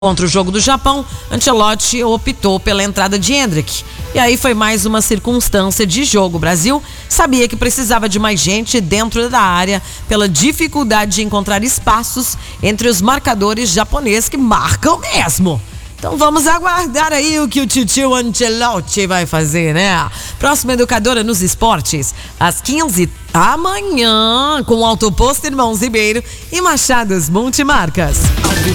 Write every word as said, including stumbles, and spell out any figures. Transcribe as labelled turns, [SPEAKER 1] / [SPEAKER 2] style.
[SPEAKER 1] Contra o jogo do Japão, Ancelotti optou pela entrada de Endrick. E aí foi mais uma circunstância de jogo. O Brasil sabia que precisava de mais gente dentro da área pela dificuldade de encontrar espaços entre os marcadores japoneses que marcam mesmo. Então vamos aguardar aí o que o titio Ancelotti vai fazer, né? Próxima Educadora nos Esportes, às quinze amanhã, com o Autoposto Irmãos Ribeiro e Machados Multimarcas.